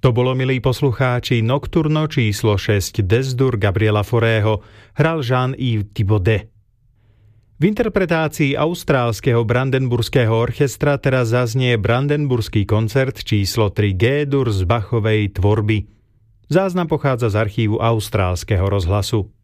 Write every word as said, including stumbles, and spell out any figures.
To bolo, milí poslucháči, Nocturno číslo šesť Des-dur Gabriela Faurého, hral Jean-Yves Thibaudet. V interpretácii austrálskeho Brandenburského orchestra teraz zaznie Brandenburský koncert číslo tri G-dur z Bachovej tvorby. Záznam pochádza z archívu austrálskeho rozhlasu.